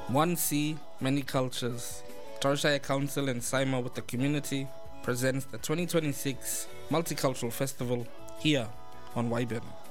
One Sea, Many Cultures. Torshire Council and Saima with the Community presents the 2026 Multicultural Festival here on YBN.